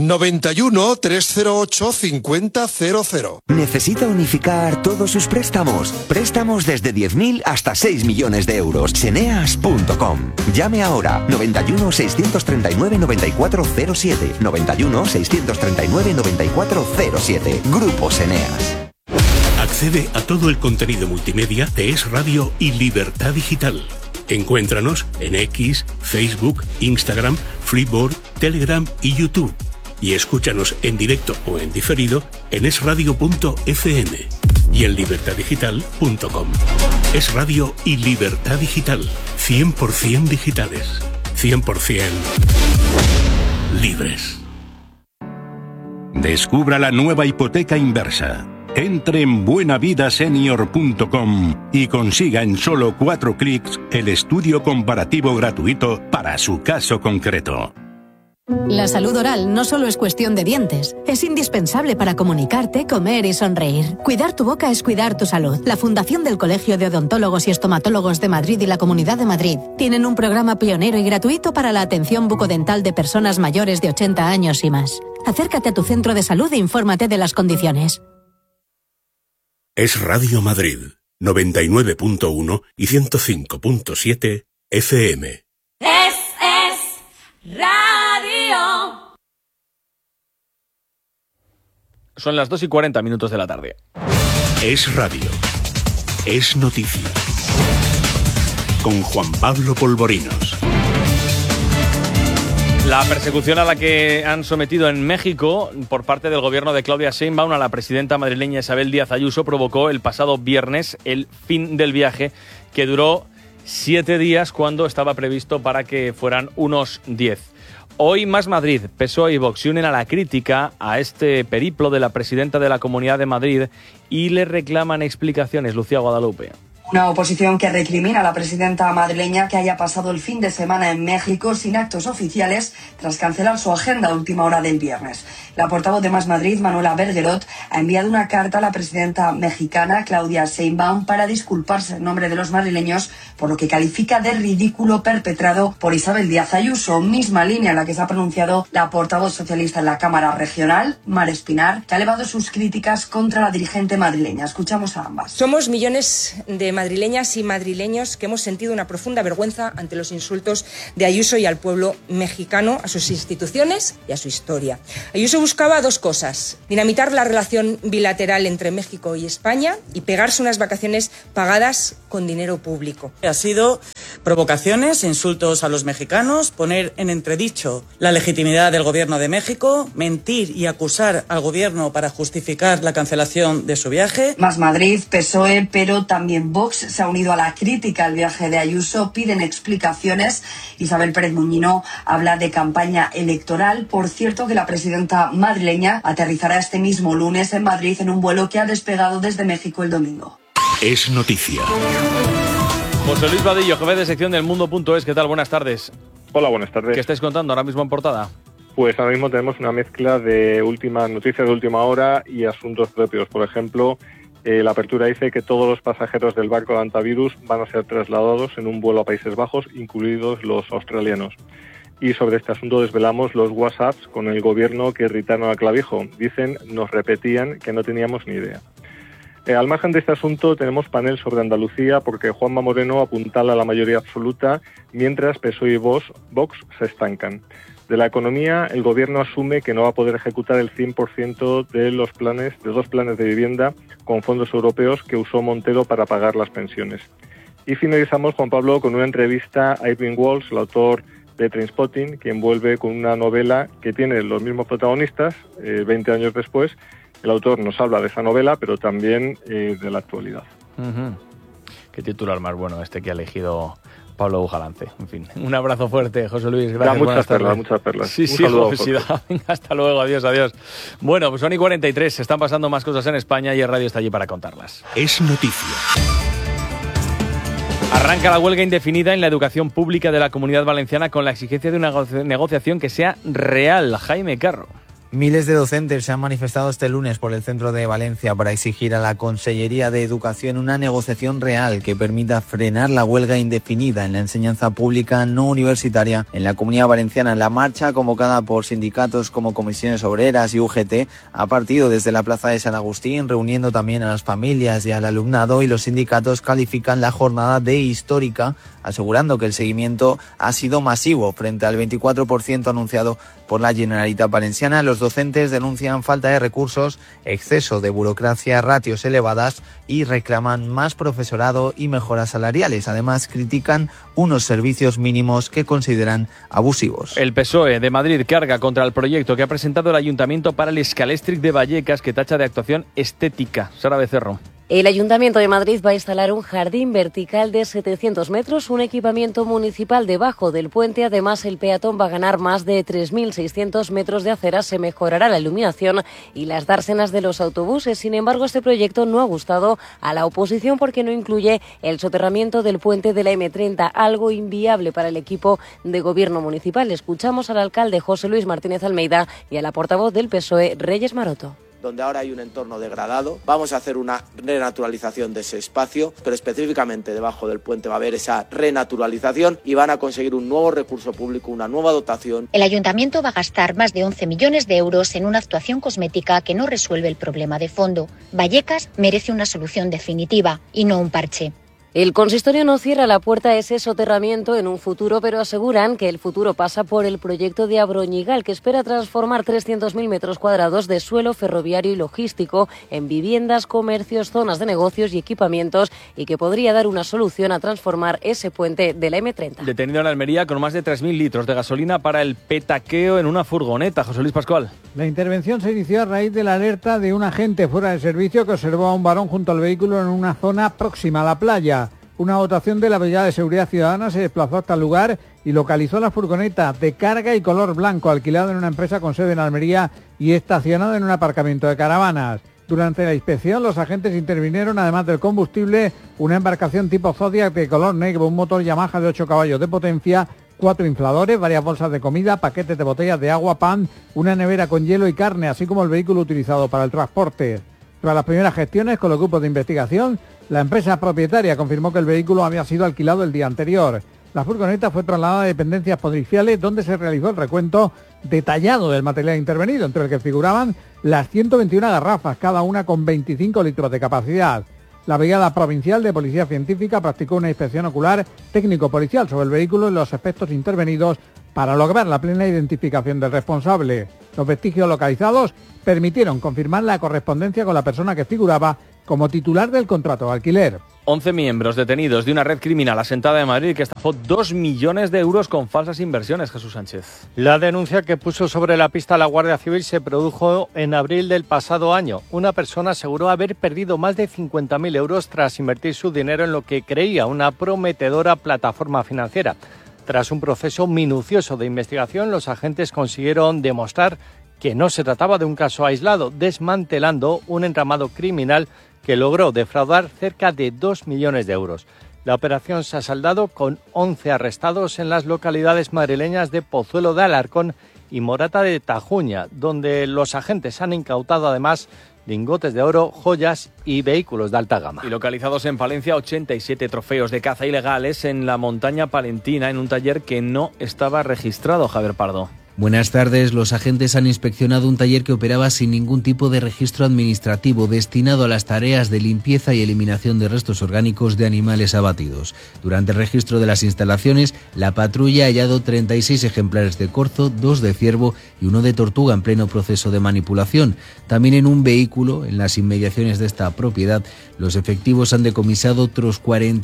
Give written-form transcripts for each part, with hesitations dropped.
91 308 5000. ¿Necesita unificar todos sus préstamos? Préstamos desde 10.000 hasta 6 millones de euros. Ceneas.com. Llame ahora. 91 639 9407. 91 639 9407. Grupo Ceneas. Accede a todo el contenido multimedia de Es Radio y Libertad Digital. Encuéntranos en X, Facebook, Instagram, Freeboard, Telegram y YouTube. Y escúchanos en directo o en diferido en esradio.fm y en libertaddigital.com. Es Radio y Libertad Digital. 100% digitales. 100% libres. Descubra la nueva hipoteca inversa. Entre en buenavidasenior.com y consiga en solo 4 clics el estudio comparativo gratuito para su caso concreto. La salud oral no solo es cuestión de dientes, es indispensable para comunicarte, comer y sonreír. Cuidar tu boca es cuidar tu salud. La Fundación del Colegio de Odontólogos y Estomatólogos de Madrid y la Comunidad de Madrid tienen un programa pionero y gratuito para la atención bucodental de personas mayores de 80 años y más. Acércate a tu centro de salud e infórmate de las condiciones. Es Radio Madrid, 99.1 y 105.7 FM. Es Radio. Son las 2:40 de la tarde. Es Radio. Es noticia. Con Juan Pablo Polvorinos. La persecución a la que han sometido en México por parte del gobierno de Claudia Sheinbaum a la presidenta madrileña Isabel Díaz Ayuso provocó el pasado viernes el fin del viaje, que duró 7 días cuando estaba previsto para que fueran unos 10. Hoy Más Madrid, PSOE y Vox se unen a la crítica a este periplo de la presidenta de la Comunidad de Madrid y le reclaman explicaciones. Lucía Guadalupe. Una oposición que recrimina a la presidenta madrileña que haya pasado el fin de semana en México sin actos oficiales tras cancelar su agenda a última hora del viernes. La portavoz de Más Madrid, Manuela Bergerot, ha enviado una carta a la presidenta mexicana, Claudia Sheinbaum, para disculparse en nombre de los madrileños por lo que califica de ridículo perpetrado por Isabel Díaz Ayuso, misma línea en la que se ha pronunciado la portavoz socialista en la Cámara Regional, Mar Espinar, que ha elevado sus críticas contra la dirigente madrileña. Escuchamos a ambas. Somos millones de madrileñas y madrileños que hemos sentido una profunda vergüenza ante los insultos de Ayuso y al pueblo mexicano, a sus instituciones y a su historia. Ayuso buscaba 2 cosas: dinamitar la relación bilateral entre México y España y pegarse unas vacaciones pagadas con dinero público. Ha sido provocaciones, insultos a los mexicanos, poner en entredicho la legitimidad del gobierno de México, mentir y acusar al gobierno para justificar la cancelación de su viaje. Más Madrid, PSOE, pero también Vox se ha unido a la crítica al viaje de Ayuso, piden explicaciones. Isabel Pérez Muñino habla de campaña electoral. Por cierto, que la presidenta madrileña aterrizará este mismo lunes en Madrid en un vuelo que ha despegado desde México el domingo. Es noticia. José Luis Vadillo, jefe de sección del Mundo.es. ¿Qué tal? Buenas tardes. Hola, buenas tardes. ¿Qué estáis contando ahora mismo en portada? Pues ahora mismo tenemos una mezcla de últimas noticias de última hora y asuntos propios. Por ejemplo, la apertura dice que todos los pasajeros del barco de Antavirus van a ser trasladados en un vuelo a Países Bajos, incluidos los australianos. Y sobre este asunto desvelamos los WhatsApps con el gobierno que irritaron a Clavijo. Dicen, nos repetían que no teníamos ni idea. Al margen de este asunto tenemos panel sobre Andalucía porque Juanma Moreno apuntala a la mayoría absoluta mientras PSOE y Vox se estancan. De la economía, el gobierno asume que no va a poder ejecutar el 100% de los planes, de 2 planes de vivienda con fondos europeos que usó Montero para pagar las pensiones. Y finalizamos, Juan Pablo, con una entrevista a Irving Welsh, el autor de Trainspotting, quien vuelve con una novela que tiene los mismos protagonistas 20 años después. El autor nos habla de esa novela, pero también de la actualidad. Qué titular más bueno este que ha elegido Pablo Bujalance. En fin, un abrazo fuerte, José Luis. Gracias. Muchas perlas. Sí, obesidad. Venga, hasta luego. Adiós. Bueno, pues son y 43. Se están pasando más cosas en España y el radio está allí para contarlas. Es noticia. Arranca la huelga indefinida en la educación pública de la Comunidad Valenciana con la exigencia de una negociación que sea real. Jaime Carro. Miles de docentes se han manifestado este lunes por el centro de Valencia para exigir a la Consellería de Educación una negociación real que permita frenar la huelga indefinida en la enseñanza pública no universitaria en la Comunidad Valenciana. La marcha, convocada por sindicatos como Comisiones Obreras y UGT, ha partido desde la Plaza de San Agustín, reuniendo también a las familias y al alumnado, y los sindicatos califican la jornada de histórica, asegurando que el seguimiento ha sido masivo frente al 24% anunciado por la Generalitat Valenciana. Los docentes denuncian falta de recursos, exceso de burocracia, ratios elevadas y reclaman más profesorado y mejoras salariales. Además, critican unos servicios mínimos que consideran abusivos. El PSOE de Madrid carga contra el proyecto que ha presentado el Ayuntamiento para el Escalèstric de Vallecas, que tacha de actuación estética. Sara Becerro. El Ayuntamiento de Madrid va a instalar un jardín vertical de 700 metros, un equipamiento municipal debajo del puente. Además, el peatón va a ganar más de 3.600 metros de acera, se mejorará la iluminación y las dársenas de los autobuses. Sin embargo, este proyecto no ha gustado a la oposición porque no incluye el soterramiento del puente de la M30, algo inviable para el equipo de gobierno municipal. Escuchamos al alcalde José Luis Martínez Almeida y a la portavoz del PSOE, Reyes Maroto. Donde ahora hay un entorno degradado, vamos a hacer una renaturalización de ese espacio, pero específicamente debajo del puente va a haber esa renaturalización y van a conseguir un nuevo recurso público, una nueva dotación. El ayuntamiento va a gastar más de 11 millones de euros en una actuación cosmética que no resuelve el problema de fondo. Vallecas merece una solución definitiva y no un parche. El consistorio no cierra la puerta a ese soterramiento en un futuro, pero aseguran que el futuro pasa por el proyecto de Abroñigal, que espera transformar 300.000 metros cuadrados de suelo ferroviario y logístico en viviendas, comercios, zonas de negocios y equipamientos, y que podría dar una solución a transformar ese puente de la M30. Detenido en Almería con más de 3.000 litros de gasolina para el petaqueo en una furgoneta. José Luis Pascual. La intervención se inició a raíz de la alerta de un agente fuera de servicio que observó a un varón junto al vehículo en una zona próxima a la playa. Una dotación de la Brigada de Seguridad Ciudadana se desplazó hasta el lugar y localizó la furgoneta de carga y color blanco alquilada en una empresa con sede en Almería y estacionada en un aparcamiento de caravanas. Durante la inspección, los agentes intervinieron, además del combustible, una embarcación tipo Zodiac de color negro, un motor Yamaha de 8 caballos de potencia, 4 infladores, varias bolsas de comida, paquetes de botellas de agua, pan, una nevera con hielo y carne, así como el vehículo utilizado para el transporte. Tras las primeras gestiones con los grupos de investigación, la empresa propietaria confirmó que el vehículo había sido alquilado el día anterior. La furgoneta fue trasladada a dependencias policiales, donde se realizó el recuento detallado del material intervenido, entre el que figuraban las 121 garrafas, cada una con 25 litros de capacidad. La Brigada Provincial de Policía Científica practicó una inspección ocular técnico-policial sobre el vehículo y los aspectos intervenidos para lograr la plena identificación del responsable. Los vestigios localizados permitieron confirmar la correspondencia con la persona que figuraba como titular del contrato de alquiler. 11 miembros detenidos de una red criminal asentada en Madrid que estafó 2 millones de euros con falsas inversiones. Jesús Sánchez. La denuncia que puso sobre la pista la Guardia Civil se produjo en abril del pasado año. Una persona aseguró haber perdido más de 50.000 euros tras invertir su dinero en lo que creía una prometedora plataforma financiera. Tras un proceso minucioso de investigación, los agentes consiguieron demostrar que no se trataba de un caso aislado, desmantelando un entramado criminal que logró defraudar cerca de 2 millones de euros. La operación se ha saldado con 11 arrestados en las localidades madrileñas de Pozuelo de Alarcón y Morata de Tajuña, donde los agentes han incautado además lingotes de oro, joyas y vehículos de alta gama. Y localizados en Palencia 87 trofeos de caza ilegales en la montaña palentina en un taller que no estaba registrado. Javier Pardo. Buenas tardes. Los agentes han inspeccionado un taller que operaba sin ningún tipo de registro administrativo destinado a las tareas de limpieza y eliminación de restos orgánicos de animales abatidos. Durante el registro de las instalaciones, la patrulla ha hallado 36 ejemplares de corzo, 2 de ciervo y 1 de tortuga en pleno proceso de manipulación. También en un vehículo, en las inmediaciones de esta propiedad, los efectivos han decomisado otros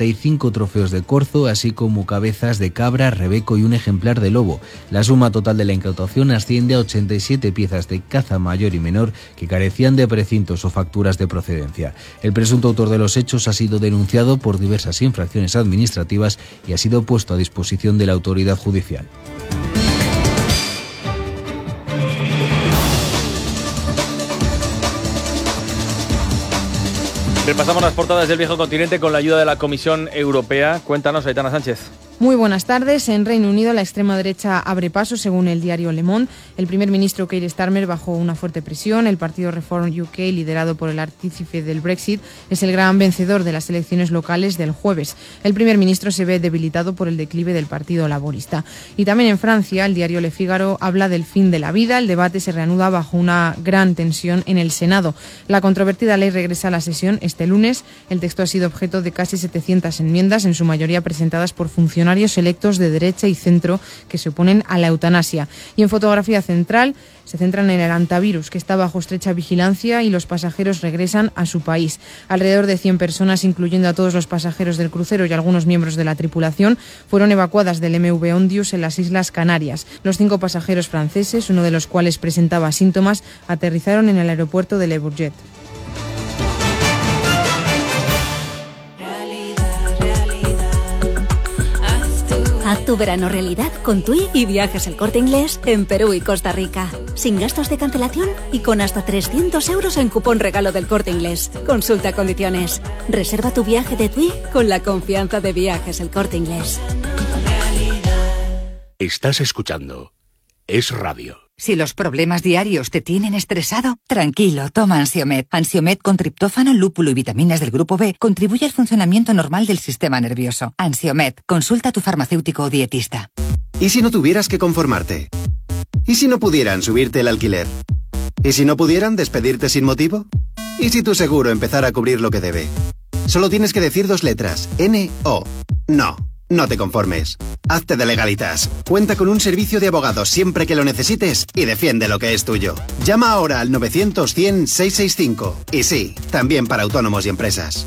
45 trofeos de corzo, así como cabezas de cabra, rebeco y un ejemplar de lobo. La suma total de la incautación asciende a 87 piezas de caza mayor y menor que carecían de precintos o facturas de procedencia. El presunto autor de los hechos ha sido denunciado por diversas infracciones administrativas y ha sido puesto a disposición de la autoridad judicial. Repasamos las portadas del viejo continente con la ayuda de la Comisión Europea. Cuéntanos, Aitana Sánchez. Muy buenas tardes. En Reino Unido la extrema derecha abre paso, según el diario Le Monde. El primer ministro Keir Starmer bajo una fuerte presión. El partido Reform UK, liderado por el artífice del Brexit, es el gran vencedor de las elecciones locales del jueves. El primer ministro se ve debilitado por el declive del Partido Laborista. Y también en Francia, el diario Le Figaro habla del fin de la vida. El debate se reanuda bajo una gran tensión en el Senado. La controvertida ley regresa a la sesión este lunes. El texto ha sido objeto de casi 700 enmiendas, en su mayoría presentadas por funcionarios electos de derecha y centro que se oponen a la eutanasia. Y en fotografía central se centran en el hantavirus, que está bajo estrecha vigilancia y los pasajeros regresan a su país. Alrededor de 100 personas, incluyendo a todos los pasajeros del crucero y algunos miembros de la tripulación, fueron evacuadas del MV Ondius en las Islas Canarias. Los 5 pasajeros franceses, uno de los cuales presentaba síntomas, aterrizaron en el aeropuerto de Le Bourget. Haz tu verano realidad con TUI y Viajes El Corte Inglés en Perú y Costa Rica. Sin gastos de cancelación y con hasta 300 euros en cupón regalo del Corte Inglés. Consulta condiciones. Reserva tu viaje de TUI con la confianza de Viajes El Corte Inglés. Estás escuchando Es Radio. Si los problemas diarios te tienen estresado, tranquilo, toma Ansiomed. Ansiomed con triptófano, lúpulo y vitaminas del grupo B contribuye al funcionamiento normal del sistema nervioso. Ansiomed, consulta a tu farmacéutico o dietista. ¿Y si no tuvieras que conformarte? ¿Y si no pudieran subirte el alquiler? ¿Y si no pudieran despedirte sin motivo? ¿Y si tu seguro empezara a cubrir lo que debe? Solo tienes que decir 2 letras, N-O. No. No te conformes. Hazte de Legalitas. Cuenta con un servicio de abogados siempre que lo necesites y defiende lo que es tuyo. Llama ahora al 900-100-665. Y sí, también para autónomos y empresas.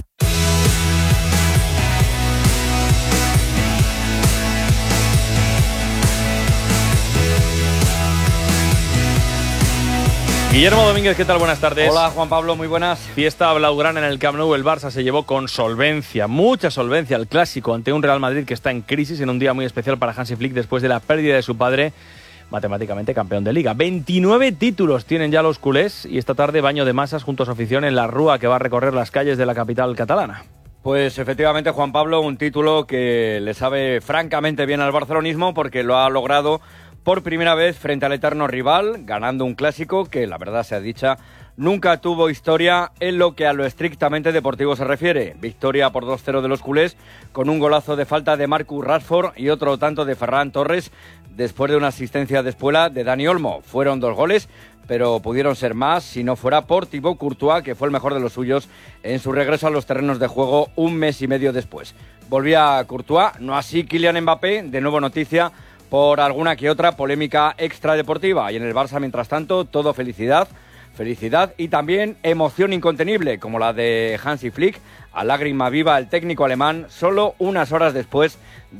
Guillermo Domínguez, ¿qué tal? Buenas tardes. Hola, Juan Pablo, muy buenas. Fiesta blaugrana en el Camp Nou. El Barça se llevó con solvencia, mucha solvencia, el clásico ante un Real Madrid que está en crisis, en un día muy especial para Hansi Flick después de la pérdida de su padre, matemáticamente campeón de Liga. 29 títulos tienen ya los culés y esta tarde baño de masas junto a su afición en la Rúa que va a recorrer las calles de la capital catalana. Pues efectivamente, Juan Pablo, un título que le sabe francamente bien al barcelonismo porque lo ha logrado por primera vez frente al eterno rival, ganando un clásico que, la verdad sea dicha, nunca tuvo historia en lo que a lo estrictamente deportivo se refiere. Victoria por 2-0 de los culés, con un golazo de falta de Marcus Rashford y otro tanto de Ferran Torres, después de una asistencia de espuela de Dani Olmo. Fueron 2 goles, pero pudieron ser más si no fuera por Thibaut Courtois, que fue el mejor de los suyos en su regreso a los terrenos de juego un mes y medio después. Volvía Courtois, no así Kylian Mbappé, de nuevo noticia por alguna que otra polémica extradeportiva. Y en el Barça, mientras tanto, todo felicidad y también emoción incontenible, como la de Hansi Flick, a lágrima viva el técnico alemán, solo unas horas después